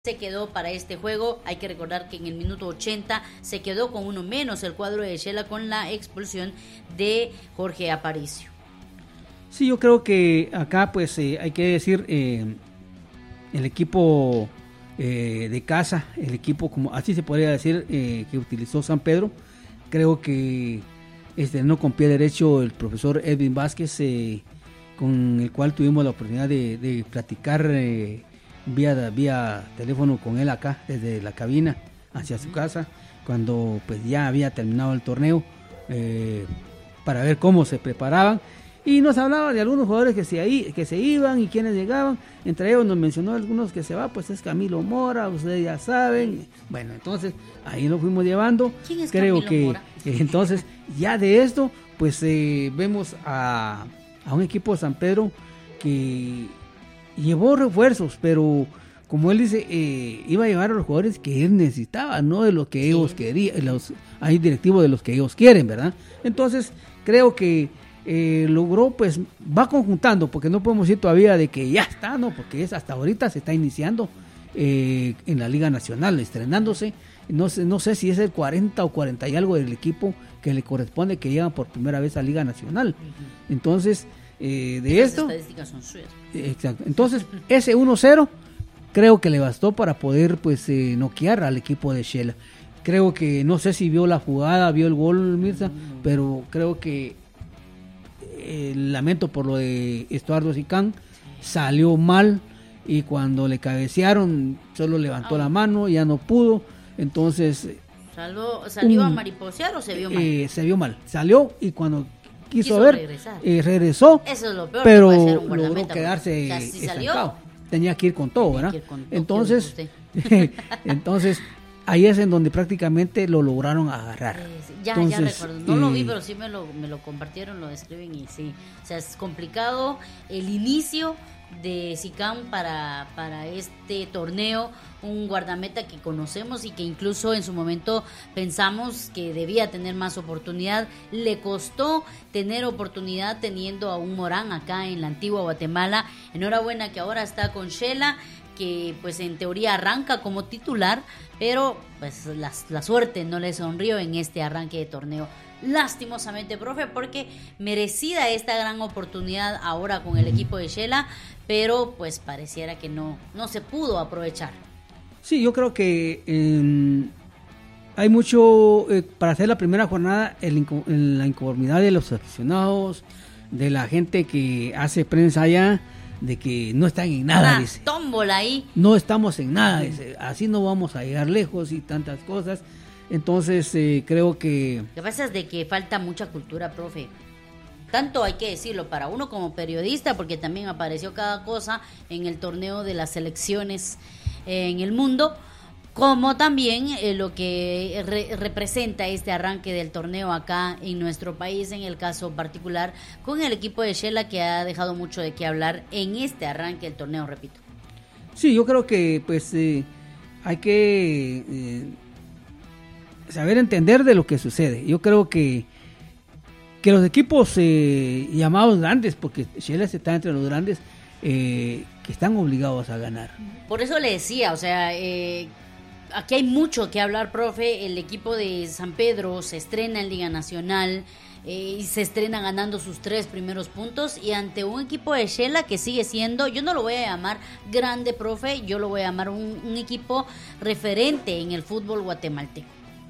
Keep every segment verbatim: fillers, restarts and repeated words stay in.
se quedó para este juego. Hay que recordar que en el minuto ochenta se quedó con uno menos el cuadro de Shela con la expulsión de Jorge Aparicio. Sí, yo creo que acá pues eh, hay que decir eh, el equipo eh, de casa, el equipo como así se podría decir eh, que utilizó San Pedro, creo que estrenó con pie derecho el profesor Edwin Vázquez, eh, con el cual tuvimos la oportunidad de, de platicar eh, vía vía teléfono con él acá desde la cabina hacia su casa cuando pues ya había terminado el torneo, eh, para ver cómo se preparaban, y nos hablaba de algunos jugadores que se que se iban y quienes llegaban. Entre ellos nos mencionó algunos que se va, pues es Camilo Mora, ustedes ya saben. Bueno, entonces ahí lo fuimos llevando. ¿Quién es creo Camilo que Mora? eh, entonces ya de esto pues eh, vemos a, a un equipo de San Pedro que llevó refuerzos, pero como él dice, eh, iba a llevar a los jugadores que él necesitaba, no de lo que sí. ellos querían. Los, hay directivos de los que ellos quieren, ¿verdad? Entonces, creo que eh, logró, pues, va conjuntando, porque no podemos decir todavía de que ya está, ¿no? Porque es hasta ahorita se está iniciando eh, en la Liga Nacional, estrenándose. No sé, no sé si es el cuarenta o cuarenta y algo del equipo que le corresponde que llegan por primera vez a Liga Nacional. Uh-huh. Entonces, Eh, de Esas esto estadísticas son suyas. Exacto. Entonces ese uno cero creo que le bastó para poder pues eh, noquear al equipo de Shela. Creo que no sé si vio la jugada, vio el gol, Mirza, mm. pero creo que eh, lamento por lo de Estuardo Sicán, salió mal y cuando le cabecearon solo levantó oh. la mano, ya no pudo. Entonces Salvo, ¿salió um, a mariposear o se vio mal? Eh, se vio mal, salió y cuando quiso, quiso ver, regresar. Eh, regresó, eso es lo peor, pero que puede ser un logró quedarse porque, o sea, si estancado. Salió, tenía que ir con todo, ¿verdad? Con entonces, entonces ahí es en donde prácticamente lo lograron agarrar. Eh, ya, entonces, ya recuerdo, no eh, lo vi, pero sí me lo, me lo compartieron, lo describen y sí, o sea, es complicado el inicio de Sicán para, para este torneo, un guardameta que conocemos y que incluso en su momento pensamos que debía tener más oportunidad. Le costó tener oportunidad teniendo a un Morán acá en la antigua Guatemala. Enhorabuena que ahora está con Shela, que pues en teoría arranca como titular, pero pues la, la suerte no le sonrió en este arranque de torneo. Lastimosamente, profe, porque merecida esta gran oportunidad ahora con el equipo de Shela, pero pues pareciera que no, no se pudo aprovechar. Sí, yo creo que eh, hay mucho eh, para hacer la primera jornada, el, el, la inconformidad de los aficionados, de la gente que hace prensa allá, de que no están en nada, ah, dice. Tómbola ahí. No estamos en nada, dice, así no vamos a llegar lejos y tantas cosas. Entonces eh, creo que... Lo que pasa es de que falta mucha cultura, profe. Tanto hay que decirlo para uno como periodista, porque también apareció cada cosa en el torneo de las selecciones eh, en el mundo, como también eh, lo que re- representa este arranque del torneo acá en nuestro país, en el caso particular con el equipo de Shela, que ha dejado mucho de qué hablar en este arranque del torneo, repito. Sí, yo creo que pues eh, hay que... Eh, saber entender de lo que sucede. Yo creo que que los equipos eh, llamados grandes, porque Shela está entre los grandes, eh, que están obligados a ganar. Por eso le decía, o sea, eh, aquí hay mucho que hablar, profe. El equipo de San Pedro se estrena en Liga Nacional eh, y se estrena ganando sus tres primeros puntos y ante un equipo de Shela que sigue siendo, yo no lo voy a llamar grande, profe, yo lo voy a llamar un, un equipo referente en el fútbol guatemalteco,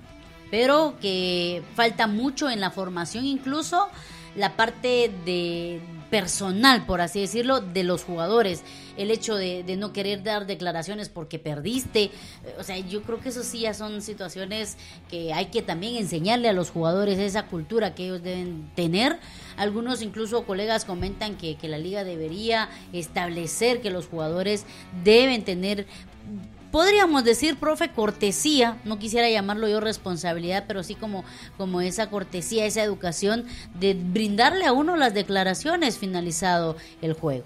pero que falta mucho en la formación, incluso la parte de personal, por así decirlo, de los jugadores. El hecho de, de no querer dar declaraciones porque perdiste, o sea, yo creo que eso sí ya son situaciones que hay que también enseñarle a los jugadores, esa cultura que ellos deben tener. Algunos incluso colegas comentan que, que la liga debería establecer que los jugadores deben tener, podríamos decir, profe, cortesía, no quisiera llamarlo yo responsabilidad, pero sí como, como esa cortesía, esa educación de brindarle a uno las declaraciones finalizado el juego.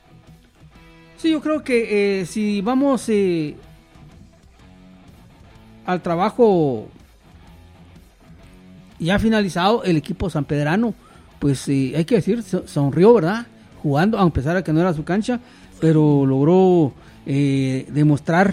Sí, yo creo que eh, si vamos eh, al trabajo ya finalizado, el equipo sanpedrano, pues eh, hay que decir, sonrió, ¿verdad? Jugando, a pesar de que no era su cancha, pero logró eh, demostrar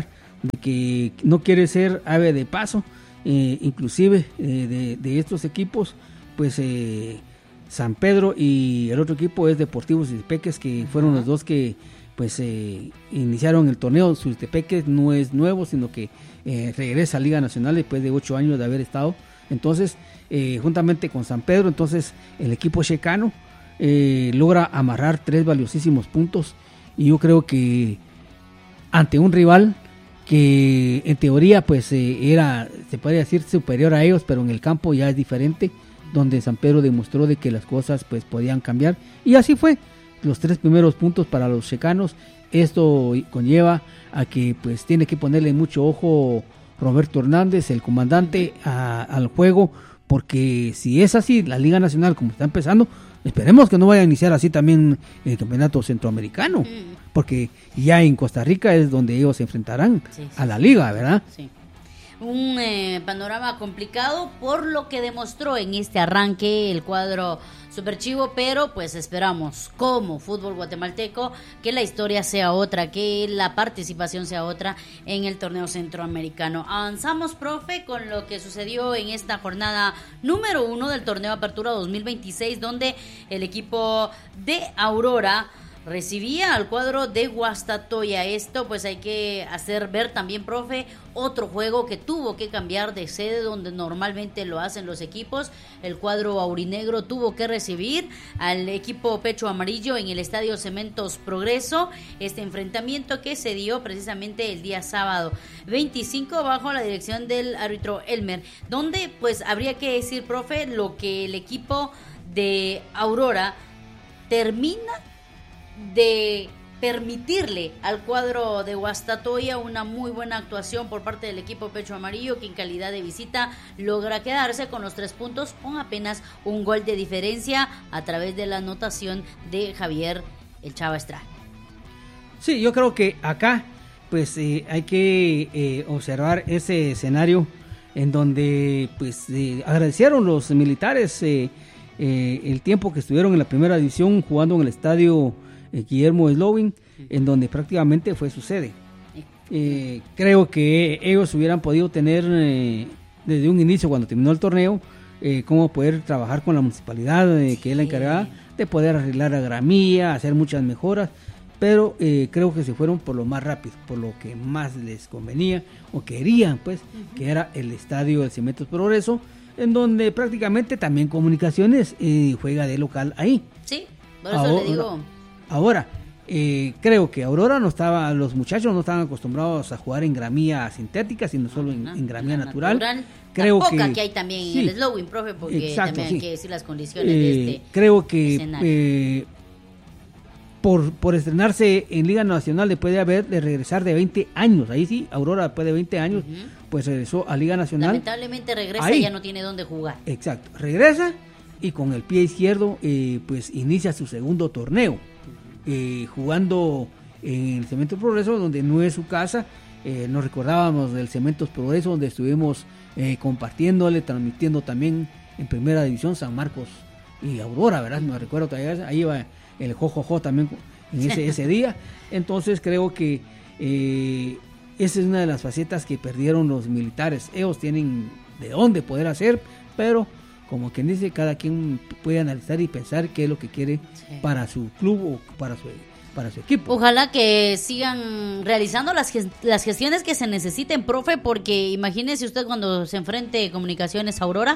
de que no quiere ser ave de paso, eh, inclusive eh, de, de estos equipos, pues eh, San Pedro y el otro equipo es Deportivo Sutepeques, que fueron los dos que pues eh, iniciaron el torneo. Sutepeques no es nuevo, sino que eh, regresa a Liga Nacional después de ocho años de haber estado. Entonces, eh, juntamente con San Pedro, entonces el equipo checano eh, logra amarrar tres valiosísimos puntos, y yo creo que ante un rival que en teoría pues eh, era, se puede decir, superior a ellos, pero en el campo ya es diferente, donde San Pedro demostró de que las cosas pues podían cambiar, y así fue. Los tres primeros puntos para los checanos. Esto conlleva a que pues tiene que ponerle mucho ojo Roberto Hernández, el comandante, a, al juego, porque si es así la Liga Nacional como está empezando, esperemos que no vaya a iniciar así también el campeonato centroamericano, mm. porque ya en Costa Rica es donde ellos se enfrentarán sí, sí, a la liga, ¿verdad? Sí. Un eh, panorama complicado por lo que demostró en este arranque el cuadro Superchivo, pero pues esperamos como fútbol guatemalteco que la historia sea otra, que la participación sea otra en el torneo centroamericano. Avanzamos, profe, con lo que sucedió en esta jornada número uno del torneo Apertura dos mil veintiséis, donde el equipo de Aurora recibía al cuadro de Guastatoya. Esto pues hay que hacer ver también, profe, otro juego que tuvo que cambiar de sede donde normalmente lo hacen los equipos. El cuadro aurinegro tuvo que recibir al equipo Pecho Amarillo en el Estadio Cementos Progreso. Este enfrentamiento que se dio precisamente el día sábado veinticinco bajo la dirección del árbitro Elmer, donde pues habría que decir, profe, lo que el equipo de Aurora termina de permitirle al cuadro de Guastatoya una muy buena actuación por parte del equipo Pecho Amarillo, que en calidad de visita logra quedarse con los tres puntos con apenas un gol de diferencia a través de la anotación de Javier el Chava Estrada. Sí, yo creo que acá pues eh, hay que eh, observar ese escenario en donde pues eh, agradecieron los militares eh, eh, el tiempo que estuvieron en la primera división jugando en el estadio Guillermo Slowin, en donde prácticamente fue su sede. Eh, creo que ellos hubieran podido tener eh, desde un inicio, cuando terminó el torneo, eh, cómo poder trabajar con la municipalidad, eh, que es la encargada de poder arreglar la gramilla, hacer muchas mejoras, pero eh, creo que se fueron por lo más rápido, por lo que más les convenía o querían, pues, uh-huh. que era el estadio del Cementos Progreso, en donde prácticamente también Comunicaciones eh, juega de local ahí. Sí, por eso Ahora, le digo... Ahora, eh, creo que Aurora no estaba, los muchachos no estaban acostumbrados a jugar en gramilla sintética, sino solo en, en gramilla natural. natural. Creo la poca que, que hay también sí, en el Slowin, profe, porque exacto, también sí. hay que decir las condiciones eh, de este Creo que eh, por, por estrenarse en Liga Nacional después de haber de regresar de veinte años, ahí sí, Aurora después de veinte años, uh-huh. pues regresó a Liga Nacional. Lamentablemente regresa ahí. Y ya no tiene dónde jugar. Exacto, regresa y con el pie izquierdo eh, pues inicia su segundo torneo. Eh, jugando en el Cementos Progreso, donde no es su casa. Eh, nos recordábamos del Cementos Progreso, donde estuvimos eh, compartiéndole, transmitiendo también en primera división San Marcos y Aurora, ¿verdad? Me recuerdo todavía, ahí iba el Jojojo también en ese, ese día. Entonces creo que eh, esa es una de las facetas que perdieron los militares. Ellos tienen de dónde poder hacer, pero como quien dice, cada quien puede analizar y pensar qué es lo que quiere sí. para su club o para su, para su equipo. Ojalá que sigan realizando las, las gestiones que se necesiten, profe, porque imagínese usted cuando se enfrente Comunicaciones Aurora,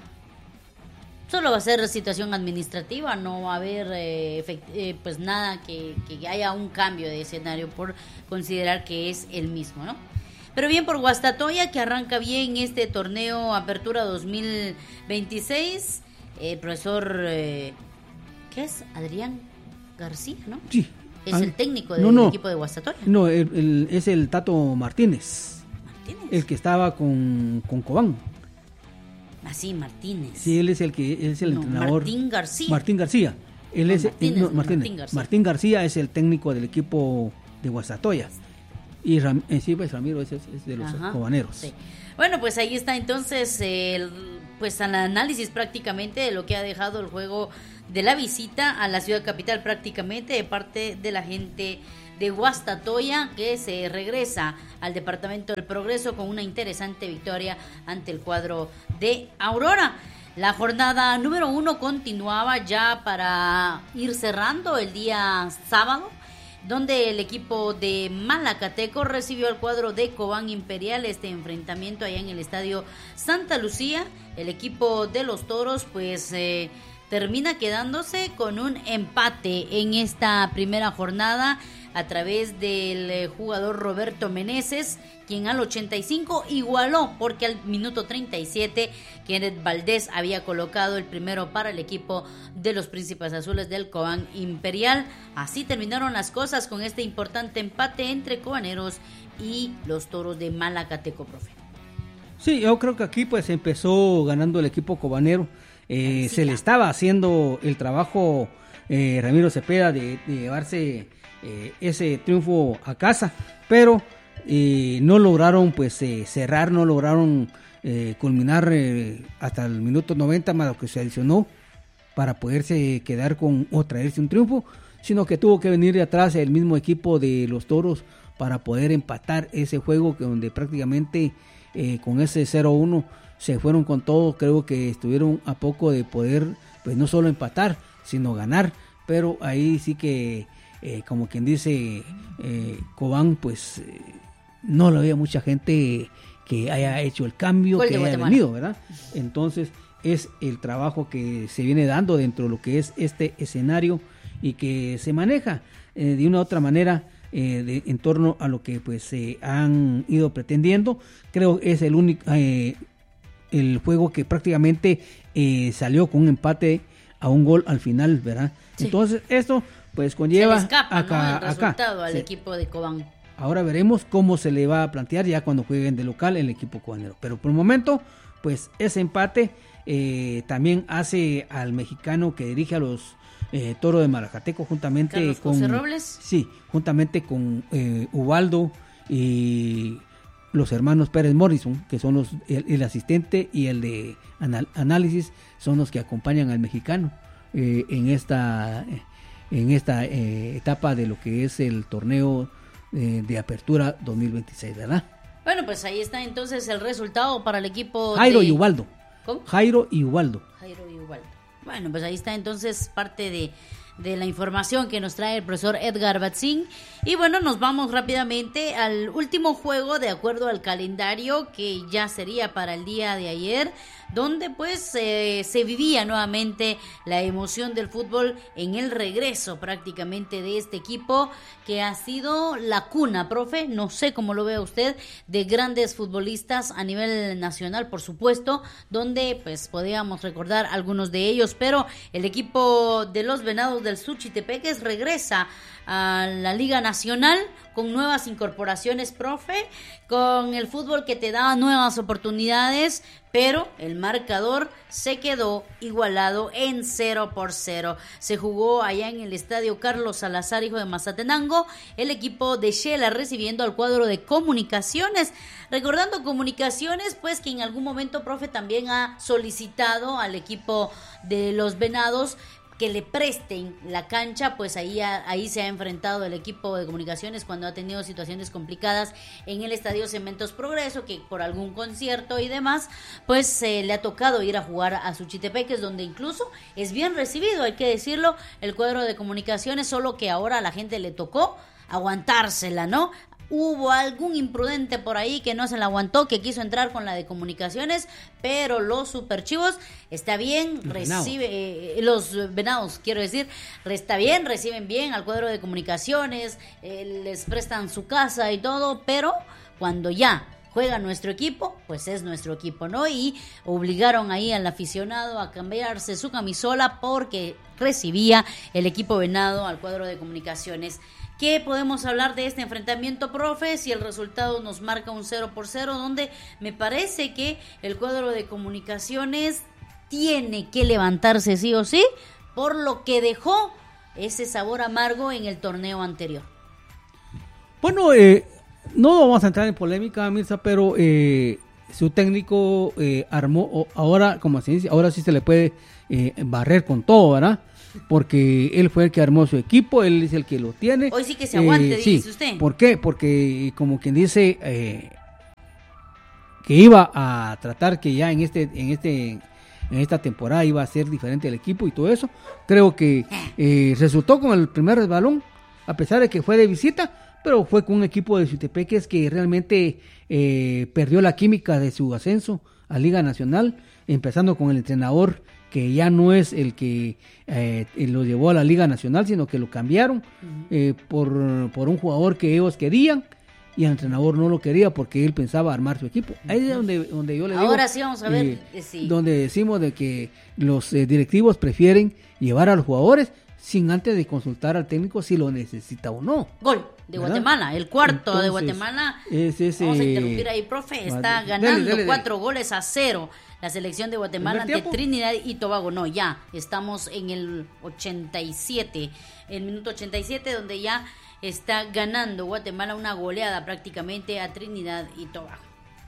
solo va a ser situación administrativa, no va a haber eh, efect- eh, pues nada que, que haya un cambio de escenario por considerar que es el mismo, ¿no? Pero bien por Guastatoya, que arranca bien este torneo Apertura dos mil veintiséis. El eh, profesor, eh, ¿qué es? Adrián García, ¿no? Sí. Es ah, el técnico del no, no, equipo de Guastatoya. No, el, el, es el Tato Martínez. Martínez. El que estaba con, con Cobán. Ah, sí, Martínez. Sí, él es el que él es el no, entrenador. Martín García. Martín García. Él no, es, Martínez, no, no, Martínez, Martín García. Martín García es el técnico del equipo de Guastatoya. Y Ram, en sí, pues Ramiro es, es de los Ajá, cobaneros. Sí. Bueno, pues ahí está entonces el pues el análisis prácticamente de lo que ha dejado el juego de la visita a la ciudad capital prácticamente de parte de la gente de Guastatoya, que se regresa al departamento del Progreso con una interesante victoria ante el cuadro de Aurora. La jornada número uno continuaba ya para ir cerrando el día sábado, donde el equipo de Malacateco recibió al cuadro de Cobán Imperial. Este enfrentamiento allá en el estadio Santa Lucía. El equipo de los Toros pues eh, termina quedándose con un empate en esta primera jornada a través del eh, jugador Roberto Meneses, quien al ochenta y cinco igualó, porque al minuto treinta y siete Kenneth Valdés había colocado el primero para el equipo de los Príncipes Azules del Cobán Imperial. Así terminaron las cosas con este importante empate entre cobaneros y los Toros de Malacateco, profe. Sí, yo creo que aquí pues empezó ganando el equipo cobanero. Eh, sí, se ya. le estaba haciendo el trabajo eh, Ramiro Cepeda de, de llevarse eh, ese triunfo a casa, pero eh, no lograron pues eh, cerrar, no lograron eh, culminar eh, hasta el minuto noventa más lo que se adicionó para poderse quedar con o traerse un triunfo, sino que tuvo que venir de atrás el mismo equipo de los Toros para poder empatar ese juego, que donde prácticamente eh, con ese cero uno se fueron con todo. Creo que estuvieron a poco de poder pues no solo empatar sino ganar, pero ahí sí que eh, como quien dice eh, Cobán pues eh, no lo había mucha gente que haya hecho el cambio, que haya venido, ¿verdad? Entonces es el trabajo que se viene dando dentro de lo que es este escenario y que se maneja eh, de una u otra manera eh, de, en torno a lo que pues se eh, han ido pretendiendo. Creo que es el único eh, el juego que prácticamente eh, salió con un empate a un gol al final, ¿verdad? Sí. Entonces esto pues conlleva se le escapa, acá, ¿no? el resultado acá, al sí. equipo de Cobán. Ahora veremos cómo se le va a plantear ya cuando jueguen de local el equipo cobanero. Pero por el momento, pues ese empate eh, también hace al mexicano que dirige a los eh, Toros de Malacateco juntamente Carlos con José Robles. Sí, juntamente con eh, Ubaldo y los hermanos Pérez Morrison, que son los el, el asistente y el de anal, análisis, son los que acompañan al mexicano eh, en esta en esta eh, etapa de lo que es el torneo eh, de apertura dos mil veintiséis, ¿verdad? Bueno, pues ahí está entonces el resultado para el equipo Jairo de... y Ubaldo. ¿Cómo? Jairo y Ubaldo. Jairo y Ubaldo. Bueno, pues ahí está entonces parte de, de la información que nos trae el profesor Edgar Batzin. Y bueno, nos vamos rápidamente al último juego de acuerdo al calendario, que ya sería para el día de ayer, donde pues eh, se vivía nuevamente la emoción del fútbol en el regreso prácticamente de este equipo que ha sido la cuna, profe, no sé cómo lo vea usted, de grandes futbolistas a nivel nacional, por supuesto, donde pues podíamos recordar algunos de ellos, pero el equipo de los Venados del Suchitepeques regresa a la Liga Nacional con nuevas incorporaciones, profe, con el fútbol que te da nuevas oportunidades, pero el marcador se quedó igualado en cero por cero. Se jugó allá en el estadio Carlos Salazar, hijo de Mazatenango, el equipo de Shela recibiendo al cuadro de Comunicaciones. Recordando Comunicaciones, pues que en algún momento, profe, también ha solicitado al equipo de los Venados que le presten la cancha, pues ahí, ahí se ha enfrentado el equipo de Comunicaciones cuando ha tenido situaciones complicadas en el Estadio Cementos Progreso, que por algún concierto y demás, pues eh, le ha tocado ir a jugar a Suchitepeques, donde incluso es bien recibido, hay que decirlo, el cuadro de Comunicaciones, solo que ahora a la gente le tocó aguantársela, ¿no? Hubo algún imprudente por ahí que no se la aguantó, que quiso entrar con la de Comunicaciones, pero los superchivos está bien, los recibe eh, los venados, quiero decir, está bien, reciben bien al cuadro de Comunicaciones, eh, les prestan su casa y todo, pero cuando ya juega nuestro equipo, pues es nuestro equipo, ¿no? Y obligaron ahí al aficionado a cambiarse su camisola porque recibía el equipo venado al cuadro de Comunicaciones. ¿Qué podemos hablar de este enfrentamiento, profe? Si el resultado nos marca un cero por cero, donde me parece que el cuadro de Comunicaciones tiene que levantarse sí o sí, por lo que dejó ese sabor amargo en el torneo anterior. Bueno, eh, no vamos a entrar en polémica, Mirza, pero eh, su técnico eh, armó, ahora como se dice, ahora sí se le puede eh, barrer con todo, ¿verdad? porque él fue el que armó su equipo, él es el que lo tiene. Hoy sí que se aguante, eh, dice sí. usted. ¿Por qué? Porque como quien dice eh, que iba a tratar que ya en este, en este, en esta temporada iba a ser diferente el equipo y todo eso. Creo que eh, resultó con el primer resbalón, a pesar de que fue de visita, pero fue con un equipo de Sutepeques que realmente eh, perdió la química de su ascenso a Liga Nacional, empezando con el entrenador que ya no es el que eh, lo llevó a la Liga Nacional, sino que lo cambiaron uh-huh. eh, por, por un jugador que ellos querían, y el entrenador no lo quería porque él pensaba armar su equipo. Uh-huh. Ahí es donde, donde yo le digo... Ahora sí vamos a ver... Eh, sí. Donde decimos de que los eh, directivos prefieren llevar a los jugadores sin antes de consultar al técnico si lo necesita o no. Gol de ¿verdad? Guatemala, el cuarto Entonces, de Guatemala. Es ese... Vamos a interrumpir ahí, profe. Está Dale, ganando dale, dale. cuatro goles a cero la selección de Guatemala ante tiempo? Trinidad y Tobago. No, ya estamos en el ochenta y siete, el minuto ochenta y siete, donde ya está ganando Guatemala una goleada prácticamente a Trinidad y Tobago.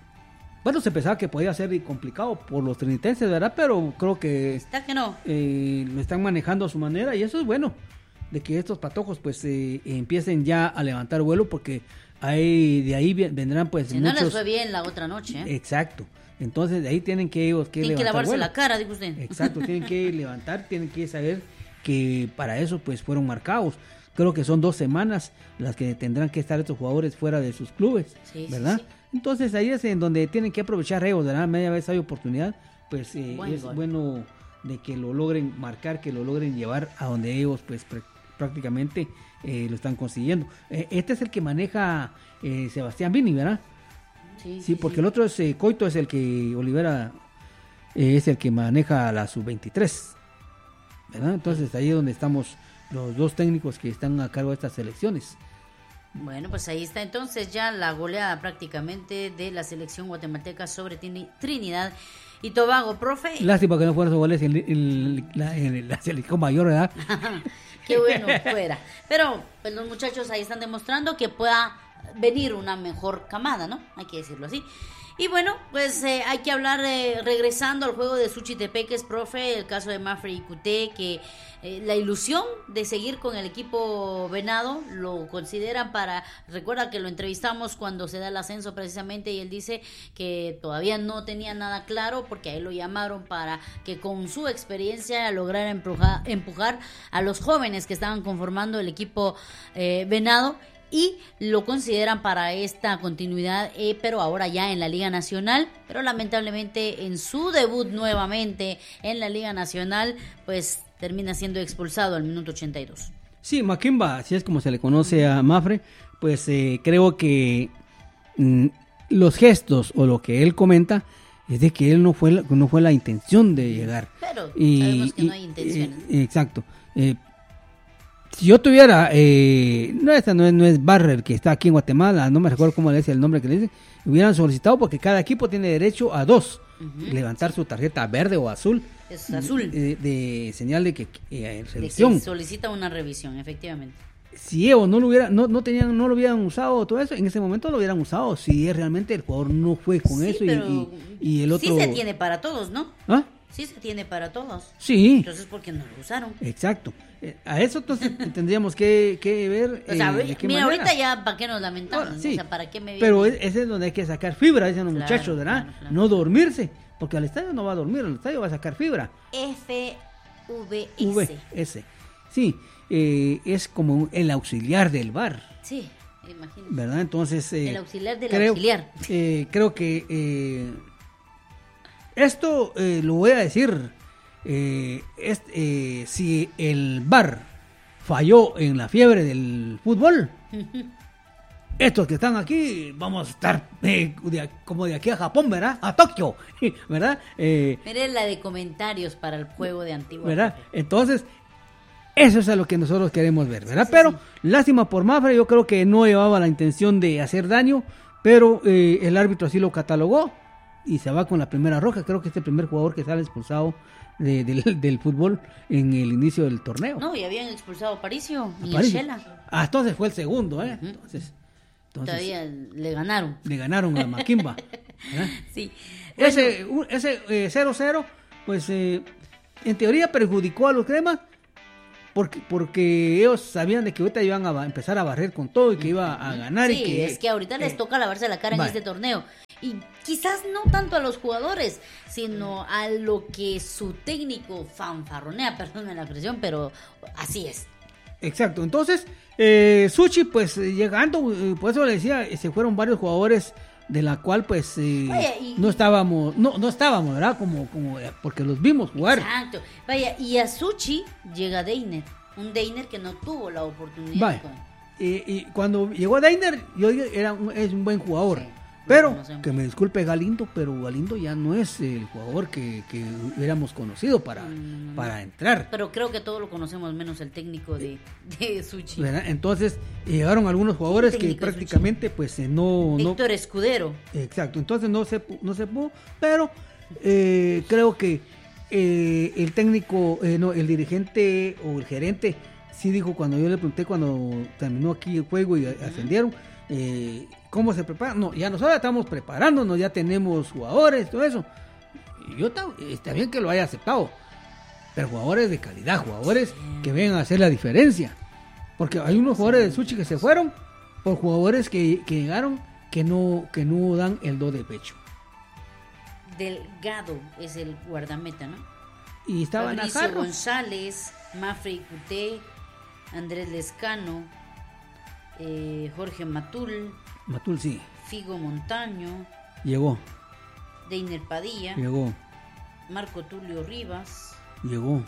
Bueno, se pensaba que podía ser complicado por los trinitenses, ¿verdad? Pero creo que... Está que no. Eh, lo están manejando a su manera y eso es bueno, de que estos patojos pues eh, empiecen ya a levantar vuelo, porque ahí, de ahí vendrán pues si muchos... no les fue bien la otra noche, ¿eh? Exacto. Entonces de ahí tienen que ellos que tienen levantar que lavarse vuelo. la cara, dijo usted. Exacto, tienen que levantar, tienen que saber que para eso pues fueron marcados. Creo que son dos semanas las que tendrán que estar estos jugadores fuera de sus clubes, sí, ¿verdad? Sí, sí. Entonces ahí es en donde tienen que aprovechar ellos, ¿verdad? Media vez hay oportunidad, pues eh, Buen es gol. bueno de que lo logren marcar, que lo logren llevar a donde ellos pues pr- prácticamente eh, lo están consiguiendo. Eh, este es el que maneja eh, Sebastián Vini, ¿verdad? Sí, sí, porque sí. El otro es eh, Coito, es el que Olivera eh, es el que maneja la sub veintitrés, ¿verdad? Entonces ahí es donde estamos los dos técnicos que están a cargo de estas selecciones. Bueno, pues ahí está entonces ya la goleada prácticamente de la selección guatemalteca sobre Trinidad y Tobago, profe. Lástima que no fueran esos goles en, en, la, en la selección mayor, ¿verdad? Qué bueno fuera. Pero pues los muchachos ahí están demostrando que pueda venir una mejor camada, ¿no? Hay que decirlo así. Y bueno, pues eh, hay que hablar, eh, regresando al juego de Suchitepeques, profe, el caso de Mafre y Cuté, que eh, la ilusión de seguir con el equipo Venado lo consideran para, recuerda que lo entrevistamos cuando se da el ascenso precisamente, y él dice que todavía no tenía nada claro, porque a él lo llamaron para que con su experiencia lograra empujar, empujar a los jóvenes que estaban conformando el equipo eh, Venado, y lo consideran para esta continuidad, eh, pero ahora ya en la Liga Nacional, pero lamentablemente en su debut nuevamente en la Liga Nacional, pues termina siendo expulsado al minuto ochenta y dos. Sí, Maquimba, así es como se le conoce a Mafre, pues eh, creo que mm, los gestos o lo que él comenta es de que él no fue la, no fue la intención de llegar. Pero y, sabemos que y, no hay intenciones. Eh, exacto. Eh, Si yo tuviera, eh, no, esta no es, no es Barrer, que está aquí en Guatemala, no me recuerdo cómo le dice el nombre que le dice, hubieran solicitado, porque cada equipo tiene derecho a dos, uh-huh. levantar su tarjeta verde o azul, es azul, de, de señal de que eh, revisión. De que solicita una revisión, efectivamente. Si ellos no lo hubiera, no, no tenían, no lo hubieran usado todo eso, en ese momento lo hubieran usado, si realmente el jugador no fue con sí, eso y, y, y el otro. Sí se tiene para todos, ¿no? ¿Ah? Sí se tiene para todos. Sí. Entonces, ¿por qué no lo usaron? Exacto. Eh, a eso entonces tendríamos que, que ver. O sea, eh, de qué mira, manera. ahorita ya, ¿para qué nos lamentamos? Ahora, sí, o sea, ¿para qué me viene? Pero ese es donde hay que sacar fibra, dicen los claro, muchachos, ¿verdad? Claro, claro. No dormirse, porque al estadio no va a dormir, al estadio va a sacar fibra. F V S. V S. Sí, eh, es como el auxiliar del V A R. Sí, imagínate. ¿Verdad? Entonces. Eh, el auxiliar del creo, auxiliar. Eh, creo que eh, esto eh, lo voy a decir. Eh, es, eh, si el V A R falló en la fiebre del fútbol, estos que están aquí vamos a estar eh, de, como de aquí a Japón, ¿verdad? A Tokio, ¿verdad? Eh, Mire la de comentarios para el juego de Antigua, ¿verdad? Entonces, eso es a lo que nosotros queremos ver, ¿verdad? Sí, pero sí. Lástima por Mafre, yo creo que no llevaba la intención de hacer daño, pero eh, el árbitro así lo catalogó y se va con la primera roja. Creo que es el primer jugador que sale expulsado De, del, del fútbol en el inicio del torneo. No, y habían expulsado a Paricio y a a Shela. Ah, entonces fue el segundo, ¿eh? Uh-huh. Entonces, entonces todavía le ganaron. Le ganaron a Maquimba. Sí. Ese, ese eh, cero cero, pues eh, en teoría perjudicó a los cremas, porque porque ellos sabían de que ahorita iban a empezar a barrer con todo y que iba a ganar. Sí, y que, es que ahorita eh, les toca lavarse la cara en vale. este torneo. Y quizás no tanto a los jugadores, sino a lo que su técnico fanfarronea, perdón la expresión, pero así es. Exacto, entonces, eh, Suchi, pues llegando, eh, por eso le decía, se fueron varios jugadores de la cual pues eh, Vaya, y, no estábamos, no, no estábamos, ¿verdad? Como, como porque los vimos jugar. Exacto. Vaya, y a Suchi llega Deiner, un Deiner que no tuvo la oportunidad. Vaya. Con... Y, y cuando llegó Deiner, yo dije, era un, es un buen jugador. Sí, pero, que me disculpe Galindo, pero Galindo ya no es el jugador que, que hubiéramos conocido para, mm, para entrar. Pero creo que todos lo conocemos, menos el técnico de, de Suchi. ¿Verdad? Entonces, llegaron algunos jugadores que prácticamente, pues, eh, no... Héctor no, Escudero. Exacto, entonces no se, no se pudo, pero eh, creo que eh, el técnico, eh, no, el dirigente o el gerente, sí dijo cuando yo le pregunté cuando terminó aquí el juego y uh-huh. ascendieron, eh, ¿cómo se prepara? No, ya nosotros estamos preparándonos, ya tenemos jugadores, todo eso. Y yo está bien que lo haya aceptado, pero jugadores de calidad, jugadores que vengan a hacer la diferencia. Porque hay unos jugadores de Suchi que se fueron por jugadores que, que llegaron que no, que no dan el do de pecho. Delgado es el guardameta, ¿no? Y estaba Fabricio Najarro. González, Mafrey Cuté, Andrés Lescano, eh, Jorge Matul. Matul, sí. Figo Montaño. Llegó. Deiner Padilla. Llegó. Marco Tulio Rivas. Llegó.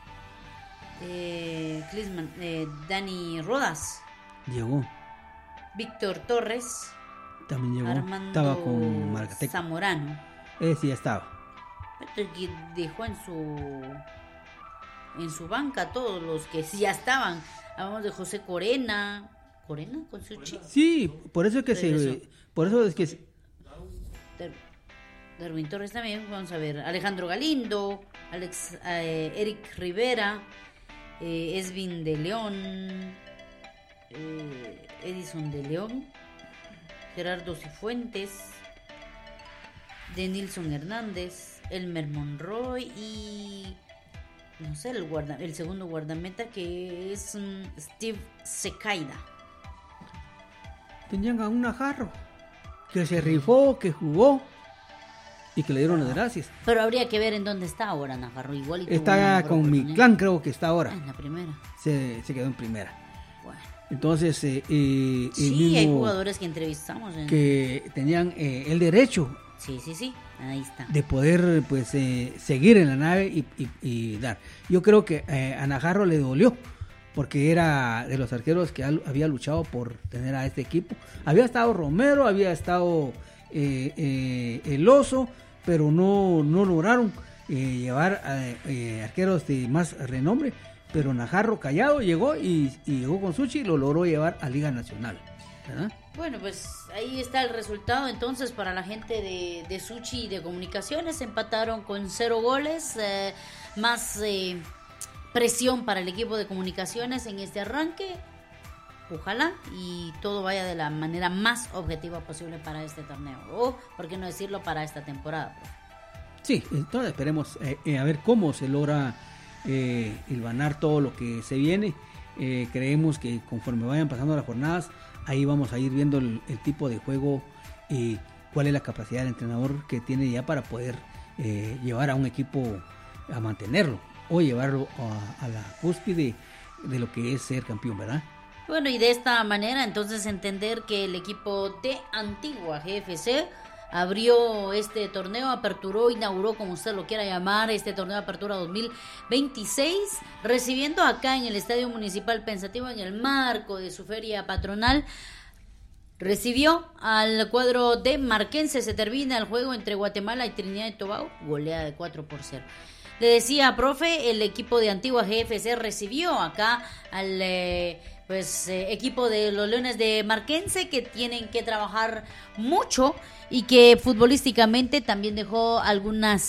Eh, Clisman, eh, Dani Rodas. Llegó. Víctor Torres. También llegó. Armando estaba con Marcateco. Zamorano. Ese sí ya estaba. Pero que dejó en su en su banca todos los que sí ya estaban. Hablamos de José Corena. ¿Corena con Suchi? Sí, por eso es que Regresó. se... Por eso es que se... Dar- Darwin Torres también, vamos a ver. Alejandro Galindo, Alex, eh, Eric Rivera, eh, Esvin de León, eh, Edison de León, Gerardo Cifuentes, Denilson Hernández, Elmer Monroy y no sé, el guarda, el segundo guardameta que es um, Steve Secaida. Tenían a un Najarro que se rifó, que jugó y que le dieron las gracias. Pero habría que ver en dónde está ahora Najarro. Igual y Está con mi clan, creo que está ahora. Ah, en la primera. Se, se quedó en primera. Bueno. Entonces, eh, eh, sí, hay jugadores que entrevistamos. ¿eh? Que tenían eh, el derecho. Sí, sí, sí, ahí está. De poder, pues, eh, seguir en la nave y, y, y dar. Yo creo que eh, a Najarro le dolió, porque era de los arqueros que había luchado por tener a este equipo. Había estado Romero, había estado eh, eh, el Oso, pero no, no lograron eh, llevar a, eh, arqueros de más renombre. Pero Najarro callado llegó y, y llegó con Suchi y lo logró llevar a Liga Nacional, ¿verdad? Bueno, pues ahí está el resultado entonces para la gente de, de Suchi y de Comunicaciones. Empataron con cero goles, eh, más eh, presión para el equipo de Comunicaciones en este arranque. Ojalá y todo vaya de la manera más objetiva posible para este torneo, o por qué no decirlo, para esta temporada. Sí, entonces esperemos eh, eh, a ver cómo se logra eh, hilvanar todo lo que se viene. Eh, creemos que conforme vayan pasando las jornadas, ahí vamos a ir viendo el, el tipo de juego y cuál es la capacidad del entrenador que tiene ya para poder eh, llevar a un equipo a mantenerlo o llevarlo a, a la cúspide de lo que es ser campeón, ¿verdad? Bueno, y de esta manera entonces entender que el equipo de Antigua G F C abrió este torneo, aperturó, inauguró, como usted lo quiera llamar, este torneo de apertura dos mil veintiséis, recibiendo acá en el Estadio Municipal Pensativo, en el marco de su feria patronal, recibió al cuadro de Marquense. Se termina el juego entre Guatemala y Trinidad y Tobago, goleada de cuatro por cero. Le decía, profe, el equipo de Antigua G F C recibió acá al eh, pues eh, equipo de los Leones de Marquense, que tienen que trabajar mucho y que futbolísticamente también dejó algunas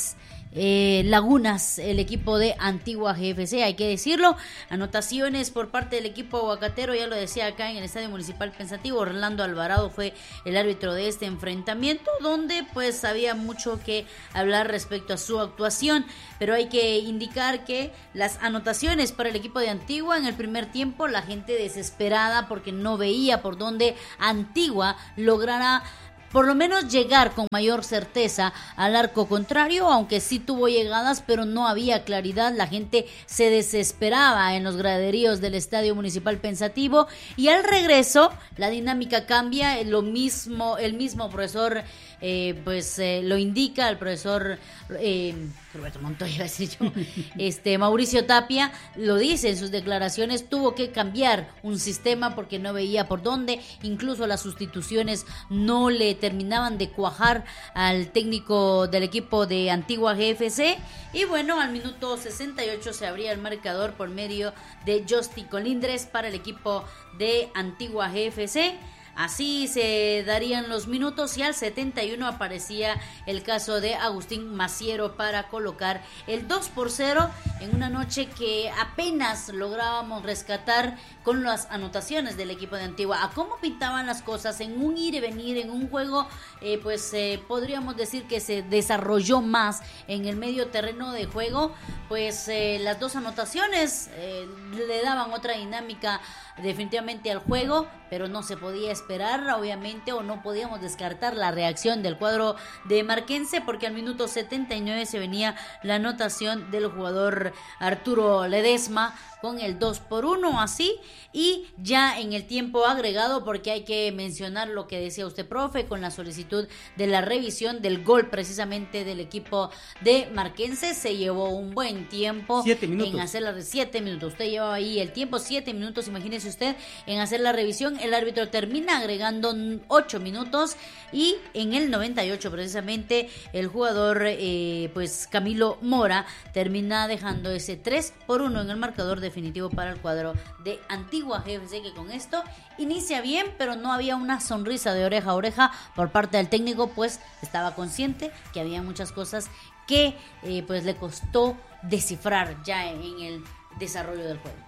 Eh, lagunas el equipo de Antigua G F C, hay que decirlo. Anotaciones por parte del equipo aguacatero, ya lo decía acá en el Estadio Municipal Pensativo. Orlando Alvarado fue el árbitro de este enfrentamiento, donde pues había mucho que hablar respecto a su actuación, pero hay que indicar que las anotaciones para el equipo de Antigua en el primer tiempo, la gente desesperada porque no veía por dónde Antigua lograra por lo menos llegar con mayor certeza al arco contrario, aunque sí tuvo llegadas, pero no había claridad. La gente se desesperaba en los graderíos del Estadio Municipal Pensativo, y al regreso la dinámica cambia. Lo mismo, el mismo profesor eh, pues eh, lo indica, el profesor eh, Roberto Montoya, iba a decir yo, este Mauricio Tapia lo dice en sus declaraciones, tuvo que cambiar un sistema porque no veía por dónde, incluso las sustituciones no le terminaban de cuajar al técnico del equipo de Antigua G F C, y bueno, al minuto sesenta y ocho se abría el marcador por medio de Justy Colindres para el equipo de Antigua G F C. Así se darían los minutos, y al setenta y uno aparecía el caso de Agustín Maciero para colocar el dos por cero en una noche que apenas lográbamos rescatar con las anotaciones del equipo de Antigua. A cómo pintaban las cosas en un ir y venir, en un juego, eh, pues eh, podríamos decir que se desarrolló más en el medio terreno de juego, pues eh, las dos anotaciones eh, le daban otra dinámica definitivamente al juego, pero no se podía esperar, obviamente, o no podíamos descartar la reacción del cuadro de Marquense, porque al minuto setenta y nueve se venía la anotación del jugador Arturo Ledesma con el dos por uno, así, y ya en el tiempo agregado, porque hay que mencionar lo que decía usted, profe, con la solicitud de la revisión del gol precisamente del equipo de Marquense, se llevó un buen tiempo siete minutos. en hacer la siete minutos, usted llevaba ahí el tiempo, siete minutos, imagínese usted, en hacer la revisión. El árbitro termina agregando ocho minutos, y en el noventa y ocho precisamente el jugador eh, pues Camilo Mora termina dejando ese tres por uno en el marcador definitivo para el cuadro de Antigua G F C, que con esto inicia bien, pero no había una sonrisa de oreja a oreja por parte del técnico, pues estaba consciente que había muchas cosas que eh, pues le costó descifrar ya en el desarrollo del juego.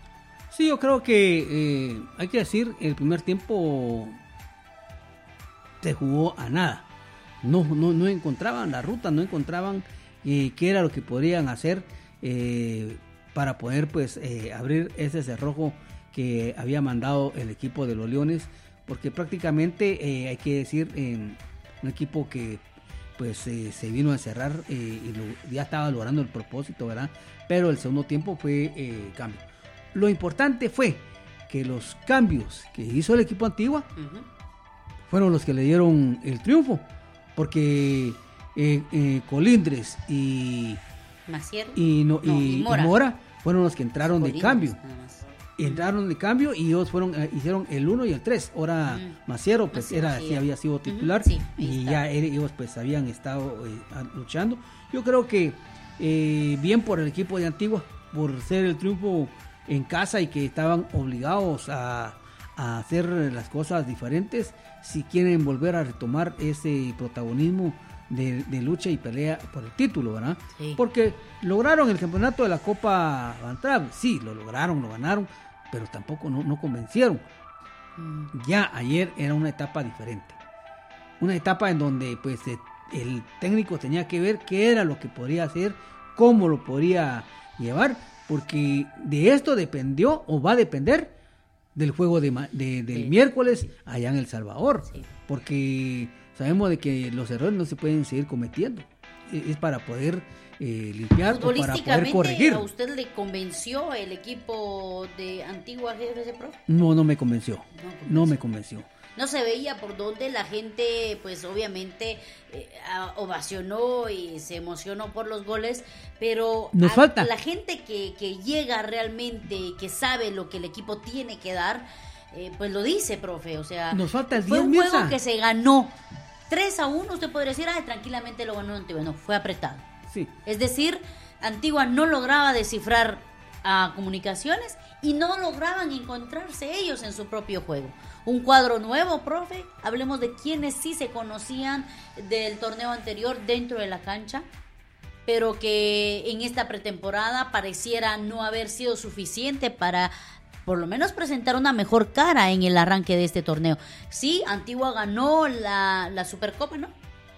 Sí, yo creo que eh, hay que decir, el primer tiempo se jugó a nada. No, no, no encontraban la ruta, no encontraban eh, qué era lo que podrían hacer eh, para poder pues eh, abrir ese cerrojo que había mandado el equipo de los Leones, porque prácticamente eh, hay que decir, eh, un equipo que pues eh, se vino a encerrar eh, y lo, ya estaba logrando el propósito, ¿verdad? Pero el segundo tiempo fue eh, cambio. Lo importante fue que los cambios que hizo el equipo Antigua uh-huh. fueron los que le dieron el triunfo, porque eh, eh, Colindres y, Maciero. y, no, no, y, y, Mora. y Mora fueron los que entraron Colindres, de cambio. Entraron de cambio y ellos fueron eh, hicieron el uno y el tres. Ahora uh-huh. Maciero pues Maciero, era sí, sí había sido titular uh-huh. sí, y está. ya ellos pues habían estado eh, luchando. Yo creo que eh, bien por el equipo de Antigua, por ser el triunfo en casa y que estaban obligados a, a hacer las cosas diferentes si quieren volver a retomar ese protagonismo de, de lucha y pelea por el título, ¿verdad? Sí. Porque lograron el campeonato de la Copa Bantrab, sí, lo lograron, lo ganaron, pero tampoco no, no convencieron. Mm. Ya ayer era una etapa diferente, una etapa en donde pues el técnico tenía que ver qué era lo que podría hacer, cómo lo podría llevar, porque de esto dependió o va a depender del juego de, de, del sí, miércoles sí. allá en El Salvador, sí. porque sabemos de que los errores no se pueden seguir cometiendo, es para poder eh, limpiar o para poder corregir. ¿A usted le convenció el equipo de Antigua G F C Pro? No, no me convenció, no, convenció. no me convenció. No se veía por dónde la gente, pues obviamente eh, ovacionó y se emocionó por los goles, pero nos falta la gente que, que llega realmente, que sabe lo que el equipo tiene que dar, eh, pues lo dice, profe. O sea, nos falta el fue un Mesa. juego que se ganó tres a uno. Usted podría decir, ah, tranquilamente lo ganó Antigua. No, fue apretado. Sí. Es decir, Antigua no lograba descifrar a Comunicaciones y no lograban encontrarse ellos en su propio juego. Un cuadro nuevo, profe. Hablemos de quienes sí se conocían del torneo anterior dentro de la cancha. pero que en esta pretemporada pareciera no haber sido suficiente para por lo menos presentar una mejor cara en el arranque de este torneo. Sí, Antigua ganó la, la Supercopa, ¿no?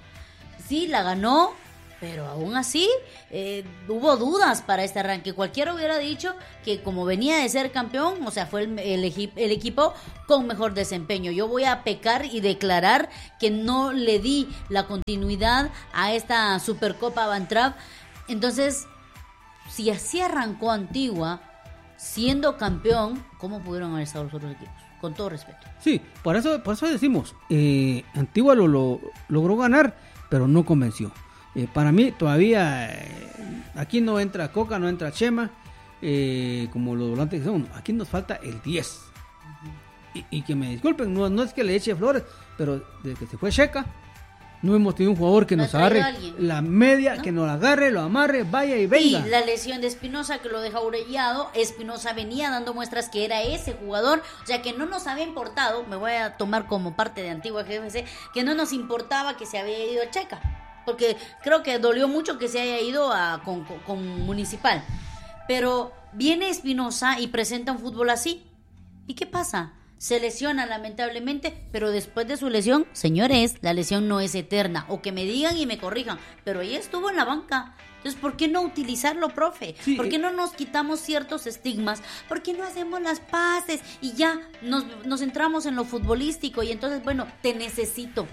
Sí, la ganó, pero aún así eh, hubo dudas para este arranque. Cualquiera hubiera dicho que como venía de ser campeón, o sea, fue el, el, el equipo con mejor desempeño. Yo voy a pecar y declarar que no le di la continuidad a esta Supercopa Bantrap. Entonces, si así arrancó Antigua, siendo campeón, ¿cómo pudieron haber estado los otros equipos? Con todo respeto. Sí, por eso, por eso decimos, eh, Antigua lo, lo logró ganar, pero no convenció. Eh, para mí todavía eh, aquí no entra Coca, no entra Chema, eh, como los volantes que son. Aquí nos falta el diez. Uh-huh. Y, y que me disculpen, no, no es que le eche flores, pero desde que se fue Checa, no hemos tenido un jugador que nos agarre la media, ¿no? Que nos agarre, lo amarre, vaya y venga. Y la lesión de Espinosa que lo deja orellado. Espinosa venía dando muestras que era ese jugador, o sea que no nos había importado, me voy a tomar como parte de Antigua G F C, que no nos importaba que se había ido a Checa, porque creo que dolió mucho que se haya ido a, con, con, con Municipal. Pero viene Espinosa y presenta un fútbol así. ¿Y qué pasa? Se lesiona lamentablemente, pero después de su lesión, señores, la lesión no es eterna. O que me digan y me corrijan, pero ella estuvo en la banca. Entonces, ¿por qué no utilizarlo, profe? Sí, ¿por qué no nos quitamos ciertos estigmas? ¿Por qué no hacemos las paces? Y ya nos, nos centramos en lo futbolístico y entonces, bueno, te necesito.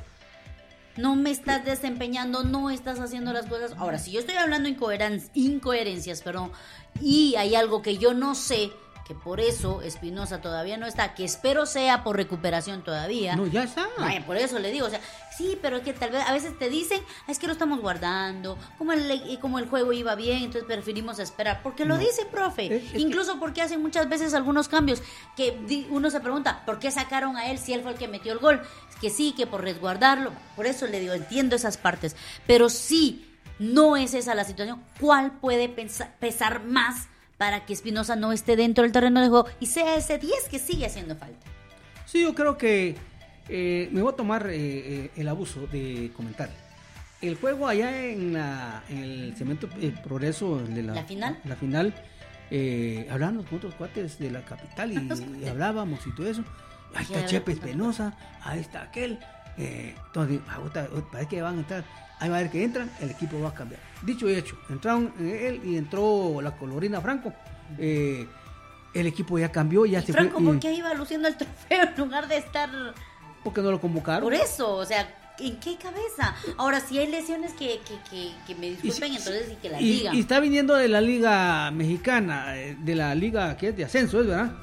No me estás desempeñando, no estás haciendo las cosas. Ahora, si yo estoy hablando incoheren- incoherencias, perdón, y hay algo que yo no sé, que por eso Espinosa todavía no está, que espero sea por recuperación todavía. No, ya está. Vaya, por eso le digo, o sea, sí, pero es que tal vez a veces te dicen, es que lo estamos guardando, como el, como el juego iba bien, entonces preferimos esperar, porque lo no. dice, profe, es, es incluso que... porque hacen muchas veces algunos cambios, que uno se pregunta, ¿por qué sacaron a él si él fue el que metió el gol? Que sí, que por resguardarlo, por eso le digo, entiendo esas partes, pero sí, no es esa la situación. ¿Cuál puede pensar, pesar más para que Espinosa no esté dentro del terreno de juego y sea ese diez que sigue haciendo falta? Sí, yo creo que eh, me voy a tomar eh, eh, el abuso de comentar. El juego allá en, la, en el Cemento eh, Progreso de la, ¿La final, la final eh, hablábamos con otros cuates de la capital y, y hablábamos y todo eso. Ahí está Chepe Espinosa, ahí está aquel. Eh, entonces, parece que van a entrar. Ahí va a ver que entran, el equipo va a cambiar. Dicho y hecho, entraron él y entró la colorina Franco. Eh, el equipo ya cambió, ya ¿Y se Franco, fue. ¿por qué iba luciendo el trofeo en lugar de estar? Porque no lo convocaron. Por eso, o sea, ¿en qué cabeza? Ahora, si hay lesiones que, que, que, que me disculpen, y, entonces sí que la y, digan. Y está viniendo de la Liga Mexicana, de la Liga que es de ascenso, ¿es verdad?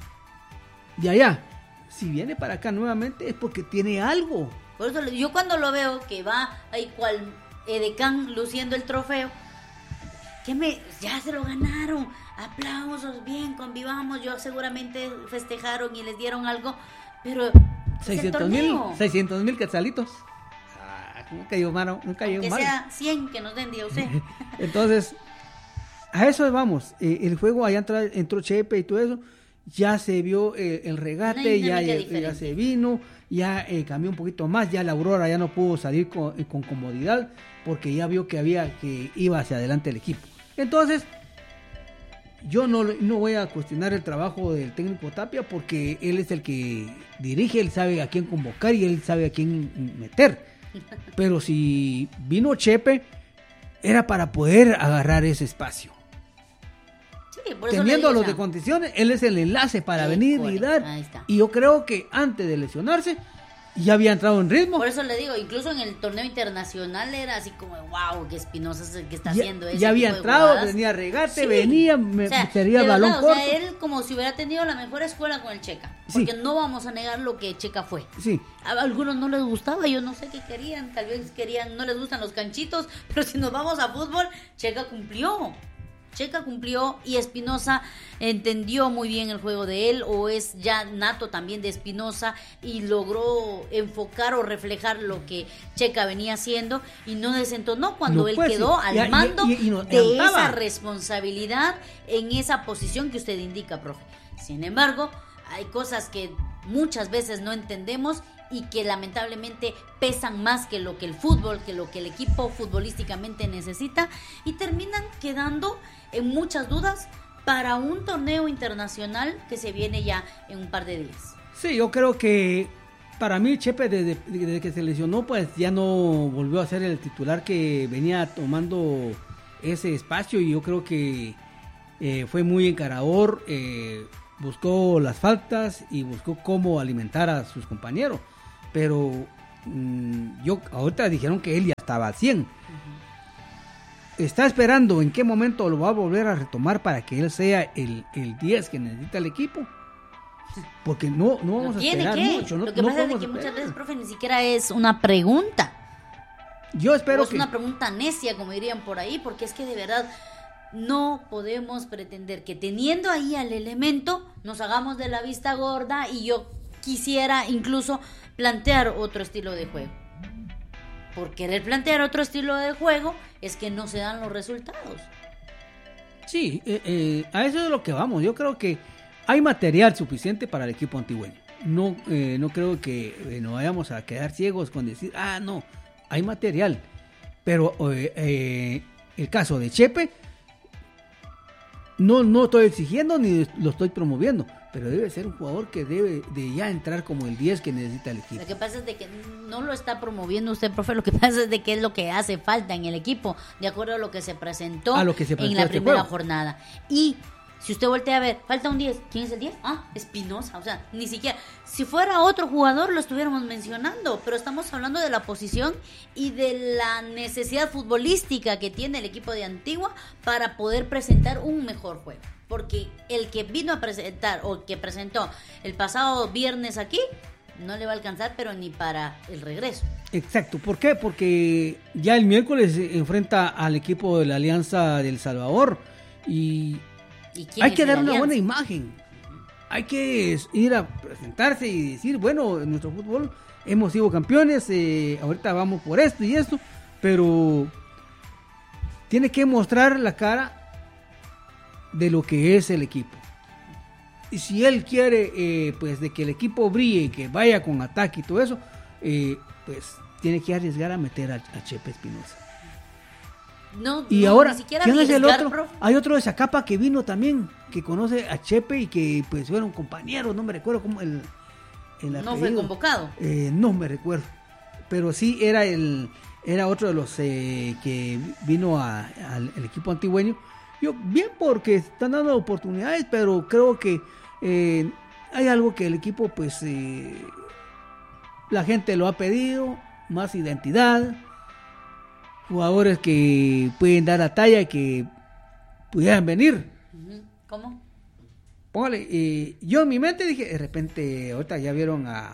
De allá. Si viene para acá nuevamente es porque tiene algo. Por eso yo cuando lo veo que va ahí cual edecán luciendo el trofeo, que me ya se lo ganaron, aplausos, bien, convivamos, yo seguramente festejaron y les dieron algo, pero seiscientos mil quetzalitos. Ah, nunca llegó malo, nunca llegó mal. Que sea cien que nos den, diga usted. Entonces, a eso vamos. Eh, el juego allá entró, entró Chepe y todo eso. Ya se vio eh, el regate, ya, ya, ya se vino, ya eh, cambió un poquito más, ya la Aurora ya no pudo salir con, con comodidad porque ya vio que había que iba hacia adelante el equipo. Entonces, yo no, no voy a cuestionar el trabajo del técnico Tapia porque él es el que dirige, él sabe a quién convocar y él sabe a quién meter. Pero si vino Chepe, era para poder agarrar ese espacio. Teniendo los de condiciones, él es el enlace para sí, venir correcto, y dar. Y yo creo que antes de lesionarse ya había entrado en ritmo. Por eso le digo, incluso en el torneo internacional era así como, wow, que Espinosa es el que está ya, haciendo eso. Ya había entrado, venía regate, sí. venía, me, o sea, sería el balón corto. O sea, él como si hubiera tenido la mejor escuela con el Checa. Porque sí. no vamos a negar lo que Checa fue. Sí. A algunos no les gustaba, yo no sé qué querían, tal vez querían, no les gustan los canchitos, pero si nos vamos a fútbol, Checa cumplió. Checa cumplió y Espinosa entendió muy bien el juego de él, o es ya nato también de Espinosa y logró enfocar o reflejar lo que Checa venía haciendo y no desentonó cuando no, él pues, quedó sí. al y, mando y, y, y no, de andaba. Esa responsabilidad en esa posición que usted indica, profe. Sin embargo, hay cosas que muchas veces no entendemos y que lamentablemente pesan más que lo que el fútbol, que lo que el equipo futbolísticamente necesita, y terminan quedando en muchas dudas para un torneo internacional que se viene ya en un par de días. Sí, yo creo que para mí Chepe desde, desde que se lesionó pues ya no volvió a ser el titular que venía tomando ese espacio, y yo creo que eh, fue muy encarador, eh, buscó las faltas y buscó cómo alimentar a sus compañeros, pero mmm, yo ahorita dijeron que él ya estaba al cien. Uh-huh. Está esperando en qué momento lo va a volver a retomar para que él sea el, el diez que necesita el equipo. Porque no, no vamos no a esperar que. mucho. No, Lo que no pasa es de que muchas veces, profe, ni siquiera es una pregunta. Yo espero o es que... una pregunta necia, como dirían por ahí, porque es que de verdad no podemos pretender que teniendo ahí al elemento nos hagamos de la vista gorda, y yo quisiera incluso plantear otro estilo de juego. Por querer plantear otro estilo de juego es que no se dan los resultados. Sí, eh, eh, a eso es lo que vamos. Yo creo que hay material suficiente para el equipo antigüeño. No, eh, no creo que eh, nos vayamos a quedar ciegos con decir, ah, no, hay material. Pero eh, eh, el caso de Chepe, no, no estoy exigiendo ni lo estoy promoviendo, pero debe ser un jugador que debe de ya entrar como el diez que necesita el equipo. Lo que pasa es de que no lo está promoviendo usted, profe, lo que pasa es de que es lo que hace falta en el equipo, de acuerdo a lo que se presentó, a lo que se presentó en la este primera juego. jornada. Y si usted voltea a ver, falta un diez. ¿Quién es el diez? Ah, Espinosa. O sea, ni siquiera. Si fuera otro jugador lo estuviéramos mencionando, pero estamos hablando de la posición y de la necesidad futbolística que tiene el equipo de Antigua para poder presentar un mejor juego. Porque el que vino a presentar o que presentó el pasado viernes aquí no le va a alcanzar, pero ni para el regreso. Exacto. ¿Por qué? Porque ya el miércoles se enfrenta al equipo de la Alianza del Salvador y hay que dar una buena imagen. Hay que ir a presentarse y decir, bueno, en nuestro fútbol hemos sido campeones, eh, ahorita vamos por esto y esto, pero tiene que mostrar la cara de lo que es el equipo. Y si él quiere, eh, pues, de que el equipo brille y que vaya con ataque y todo eso, eh, pues, tiene que arriesgar a meter a, a Chepe Espinosa. No, y no, ahora, ni siquiera ¿quién es el otro? Prof. Hay otro de Zacapa que vino también, que conoce a Chepe y que pues fueron compañeros, no me recuerdo cómo el, el no apellido. fue convocado. Eh, no me recuerdo, pero sí era el era otro de los eh, que vino a, al equipo antigüeño. Yo bien porque están dando oportunidades, pero creo que eh, hay algo que el equipo pues eh, la gente lo ha pedido, más identidad. Jugadores que pueden dar la talla y que pudieran venir. ¿Cómo? Póngale, eh, yo en mi mente dije, de repente, ahorita ya vieron a,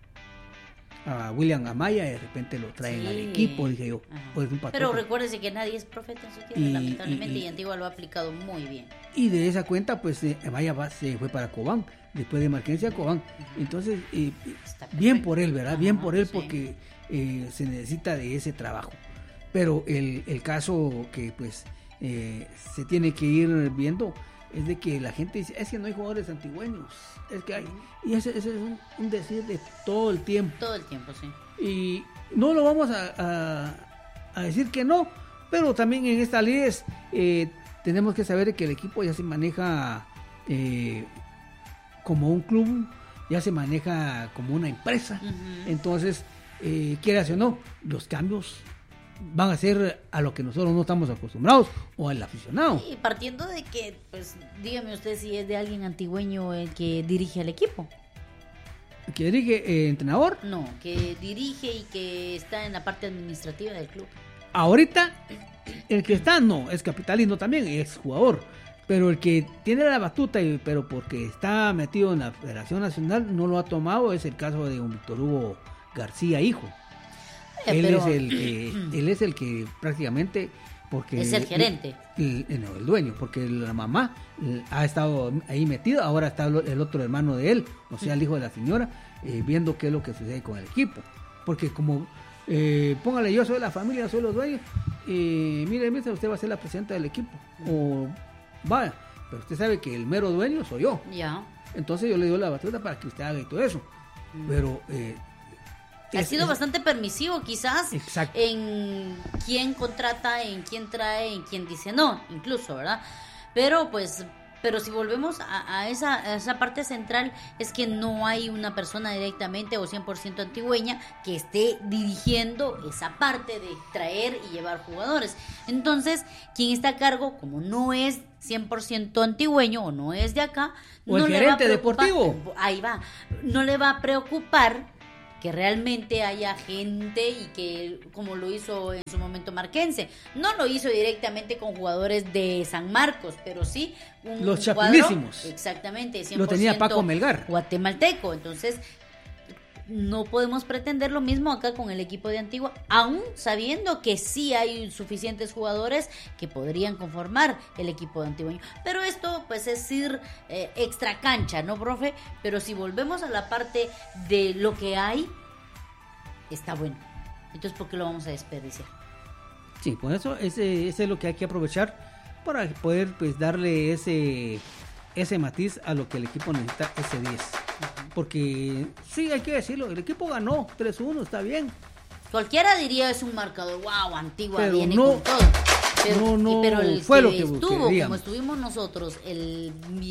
a William Amaya, de repente lo traen sí. al equipo, dije yo. Pues un Pero recuérdese que nadie es profeta en su tierra, y, lamentablemente, y, y, y Antigua lo ha aplicado muy bien. Y de esa cuenta, pues eh, Amaya va, se fue para Cobán, después de Marquense a Cobán. Uh-huh. Entonces, eh, bien por él, ¿verdad? Uh-huh, bien por él, sí. porque eh, se necesita de ese trabajo. Pero el, el caso que pues eh, se tiene que ir viendo es de que la gente dice, es que no hay jugadores antigüeños, es que hay, y ese, ese es un, un decir de todo el tiempo. Todo el tiempo, sí. Y no lo vamos a, a, a decir que no, pero también en esta ley eh, tenemos que saber que el equipo ya se maneja eh, como un club, ya se maneja como una empresa, uh-huh. Entonces, eh, quieras o no, los cambios van a ser a lo que nosotros no estamos acostumbrados o al aficionado. Y partiendo de que, pues, dígame usted si es de alguien antigüeño el que dirige al equipo. ¿El que dirige eh, entrenador? No, que dirige y que está en la parte administrativa del club. Ahorita, el que está no, es capitalino también, es jugador. Pero el que tiene la batuta, pero porque está metido en la Federación Nacional, no lo ha tomado, es el caso de un Víctor Hugo García, hijo. Él, pero... es el que, él es el que prácticamente porque es el gerente, el, el, el dueño, porque la mamá ha estado ahí metida, ahora está el otro hermano de él, o sea, el hijo de la señora, eh, viendo qué es lo que sucede con el equipo, porque como eh, póngale, yo soy la familia, soy los dueños, eh, mire, mire, usted va a ser la presidenta del equipo, o vaya, pero usted sabe que el mero dueño soy yo, ya, entonces yo le doy la batuta para que usted haga y todo eso, mm. pero eh, ha es, sido es, bastante permisivo quizás exacto. en quién contrata, en quién trae, en quién dice no, incluso, ¿verdad? Pero pues, pero si volvemos a, a, esa, a esa parte central, es que no hay una persona directamente o cien por ciento antigüeña que esté dirigiendo esa parte de traer y llevar jugadores. Entonces, quien está a cargo, como no es cien por ciento antigüeño o no es de acá, o no el le gerente va a preocupar, deportivo. Ahí va, no le va a preocupar que realmente haya gente y que, como lo hizo en su momento Marquense, no lo hizo directamente con jugadores de San Marcos, pero sí un los cuadro, chapilísimos. exactamente, lo tenía Paco Melgar, guatemalteco. Entonces no podemos pretender lo mismo acá con el equipo de Antigua, aún sabiendo que sí hay suficientes jugadores que podrían conformar el equipo de Antigua. Pero esto pues es ir eh, extra cancha, ¿no, profe? Pero si volvemos a la parte de lo que hay, está bueno. Entonces, ¿por qué lo vamos a desperdiciar? Sí, por eso ese, ese es lo que hay que aprovechar para poder pues darle ese ese matiz a lo que el equipo necesita ese diez. Porque sí, hay que decirlo, el equipo ganó tres uno, está bien. Cualquiera diría es un marcador, wow, Antigua pero viene no, con todo. Pero, no, no pero el fue que lo que estuvo, queríamos. como estuvimos nosotros el,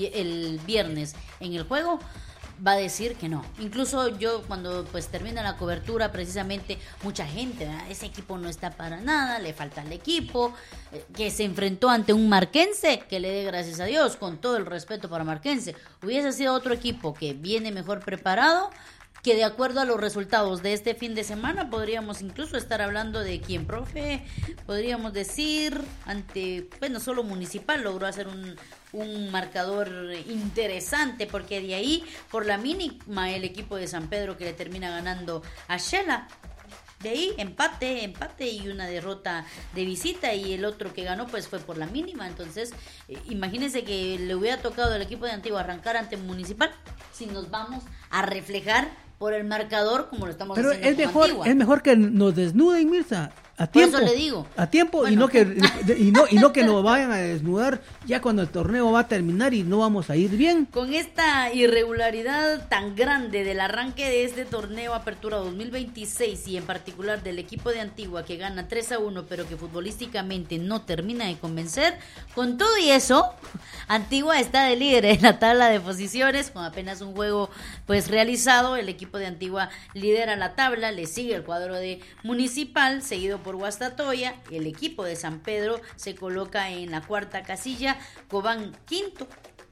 el viernes en el juego, va a decir que no. Incluso yo cuando pues termina la cobertura, precisamente mucha gente, ¿verdad? Ese equipo no está para nada, le falta al equipo, eh, que se enfrentó ante un Marquense, que le dé gracias a Dios, con todo el respeto para Marquense. Hubiese sido otro equipo que viene mejor preparado, que de acuerdo a los resultados de este fin de semana podríamos incluso estar hablando de quién, profe, podríamos decir ante, bueno, solo Municipal logró hacer un, un marcador interesante, porque de ahí por la mínima el equipo de San Pedro que le termina ganando a Shela. De ahí empate, empate y una derrota de visita, y el otro que ganó pues fue por la mínima. Entonces, eh, imagínense que le hubiera tocado al equipo de Antigua arrancar ante Municipal, si nos vamos a reflejar por el marcador como lo estamos pero haciendo es con mejor, Antigua. Es mejor que nos desnuden, Mirza, a tiempo. Por eso le digo. A tiempo, Bueno. y no que y no y no que nos vayan a desnudar ya cuando el torneo va a terminar y no vamos a ir bien. Con esta irregularidad tan grande del arranque de este torneo Apertura dos mil veintiséis, y en particular del equipo de Antigua que gana tres a uno, pero que futbolísticamente no termina de convencer, con todo y eso, Antigua está de líder en la tabla de posiciones con apenas un juego pues realizado. El equipo de Antigua lidera la tabla, le sigue el cuadro de Municipal, seguido por Guastatoya. El equipo de San Pedro se coloca en la cuarta casilla, Cobán quinto,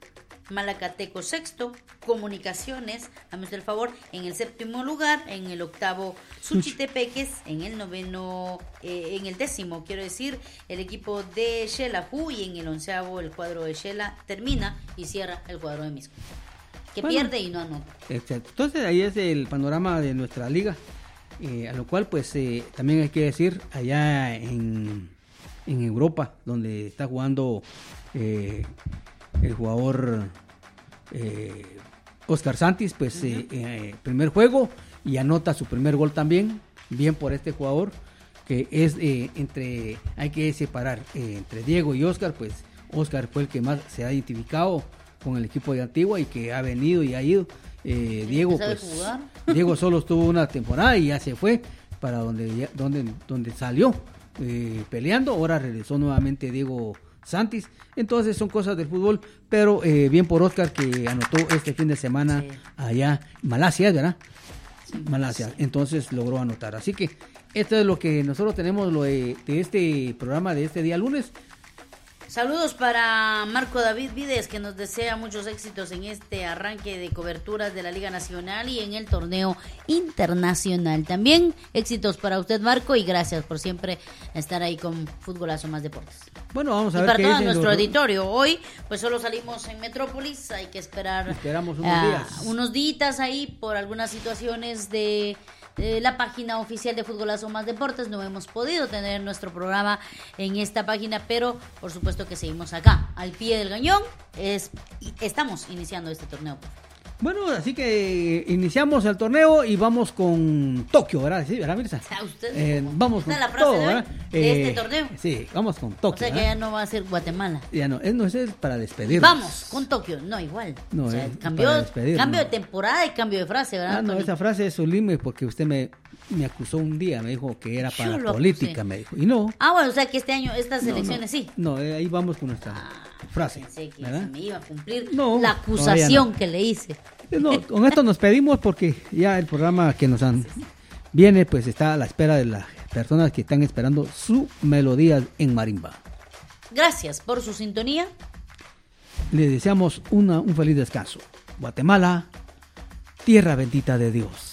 Malacateco sexto, Comunicaciones, dame usted el favor, en el séptimo lugar, en el octavo Suchitepeques, en el noveno, eh, en el décimo, quiero decir, el equipo de Xelajú, y en el onceavo el cuadro de Xela termina y cierra el cuadro de Misco, que bueno, pierde y no anota. Exacto. Entonces ahí es el panorama de nuestra liga, eh, a lo cual pues eh, también hay que decir allá en, en Europa, donde está jugando eh, el jugador eh, Oscar Santis, pues uh-huh. eh, eh, primer juego y anota su primer gol también, bien por este jugador, que es eh, entre, hay que separar eh, entre Diego y Oscar, pues Oscar fue el que más se ha identificado con el equipo de Antigua y que ha venido y ha ido. Eh, Diego pues Diego solo estuvo una temporada y ya se fue para donde donde donde salió eh, peleando. Ahora regresó nuevamente Diego Santis. Entonces son cosas del fútbol, pero eh, bien por Oscar, que anotó este fin de semana sí. allá en Malasia, ¿verdad? Sí, Malasia. Sí. Entonces logró anotar. Así que esto es lo que nosotros tenemos lo de, de este programa de este día lunes. Saludos para Marco David Vides, que nos desea muchos éxitos en este arranque de coberturas de la Liga Nacional y en el torneo internacional. También éxitos para usted, Marco, y gracias por siempre estar ahí con Fútbolazo Más Deportes. Bueno, vamos a y ver para qué todo dicen nuestro los... auditorio. Hoy pues solo salimos en Metrópolis, hay que esperar Esperamos unos uh, días. unos días ahí por algunas situaciones de... de la página oficial de Fútbolazo Más Deportes. No hemos podido tener nuestro programa en esta página, pero por supuesto que seguimos acá, al pie del cañón. Es, estamos iniciando este torneo. Bueno, así que iniciamos el torneo y vamos con Tokio, ¿verdad? Sí, ¿verdad, Mirza? ¿Usted? Eh, vamos con ¿Esta es la frase todo, de, hoy, ¿verdad? de Eh, este torneo? Sí, vamos con Tokio. O sea que ¿verdad? ya no va a ser Guatemala. Ya no, es, no, es para despedirnos. Vamos con Tokio. No, igual. No, o sea, es cambió, para despedirnos. cambio de temporada y cambio de frase, ¿verdad? Ah, no, Tony? esa frase es sublime porque usted me, me acusó un día, me dijo que era para Yo lo política, acusé. me dijo. Y no. Ah, bueno, o sea que este año, estas no, elecciones no, sí. No, eh, ahí vamos con nuestra Ah, frase. Pensé que ¿verdad? se me iba a cumplir No, la acusación todavía no. que le hice. No, con esto nos pedimos porque ya el programa que nos han viene pues está a la espera de las personas que están esperando su melodía en marimba. Gracias por su sintonía. Les deseamos una, un feliz descanso. Guatemala, tierra bendita de Dios.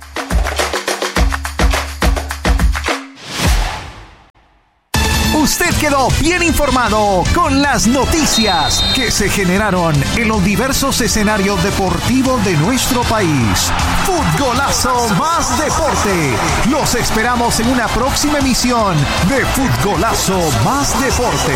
Usted quedó bien informado con las noticias que se generaron en los diversos escenarios deportivos de nuestro país. Futgolazo más deporte. Los esperamos en una próxima emisión de Futgolazo más deporte.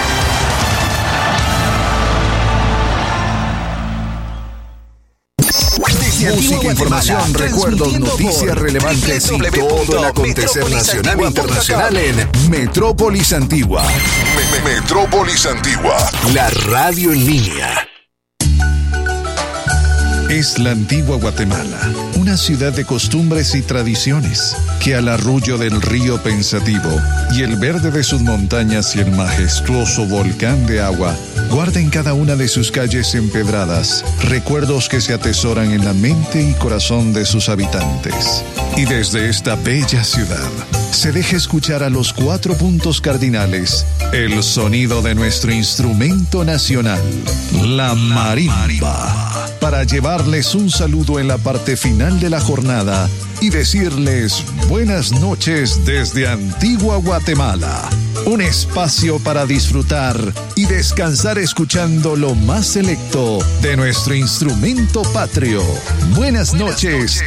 Música, información, recuerdos, noticias relevantes y todo el acontecer nacional e internacional en Metrópolis Antigua. Me- me- Metrópolis Antigua, la radio en línea. Es la antigua Guatemala, una ciudad de costumbres y tradiciones, que al arrullo del río Pensativo y el verde de sus montañas y el majestuoso volcán de agua, guarda en cada una de sus calles empedradas recuerdos que se atesoran en la mente y corazón de sus habitantes. Y desde esta bella ciudad se deja escuchar a los cuatro puntos cardinales el sonido de nuestro instrumento nacional, la marimba, para llevarles un saludo en la parte final de la jornada y decirles buenas noches desde Antigua Guatemala. Un espacio para disfrutar y descansar escuchando lo más selecto de nuestro instrumento patrio. Buenas noches